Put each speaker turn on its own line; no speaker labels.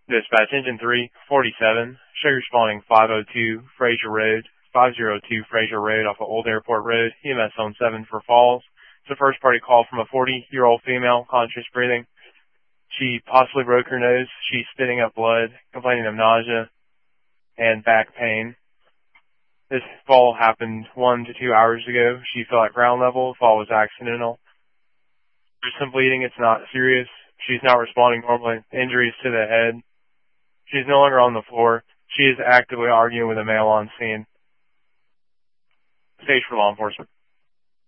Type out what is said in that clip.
Dispatch engine 347, show responding 502 Fraser Road, 502 Fraser Road off of Old Airport Road, EMS on 7 for Falls. It's a first party call from a 40-year-old female, conscious breathing. She possibly broke her nose. She's spitting up blood, complaining of nausea and back pain. This fall happened 1 to 2 hours ago. She fell at ground level. The fall was accidental. There's some bleeding. It's not serious. She's not responding normally. Injuries to the head. She's no longer on the floor. She is actively arguing with a male on scene. Stage for law enforcement.